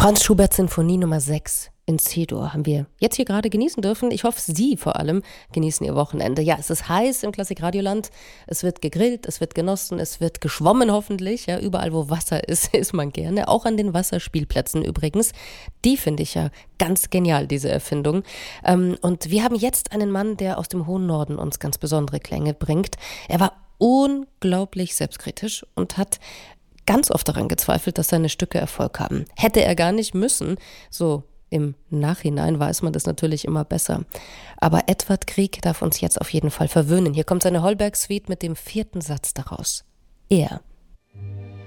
Franz Schubert Sinfonie Nummer 6 in C-Dur haben wir jetzt hier gerade genießen dürfen. Ich hoffe, Sie vor allem genießen Ihr Wochenende. Ja, es ist heiß im Klassikradioland. Es wird gegrillt, es wird genossen, es wird geschwommen hoffentlich. Ja, überall, wo Wasser ist, ist man gerne. Auch an den Wasserspielplätzen übrigens. Die finde ich ja ganz genial, diese Erfindung. Und wir haben jetzt einen Mann, der aus dem hohen Norden uns ganz besondere Klänge bringt. Er war unglaublich selbstkritisch und hat ganz oft daran gezweifelt, dass seine Stücke Erfolg haben. Hätte er gar nicht müssen. So im Nachhinein weiß man das natürlich immer besser. Aber Edvard Grieg darf uns jetzt auf jeden Fall verwöhnen. Hier kommt seine Holberg-Suite mit dem 4. Satz daraus. Er.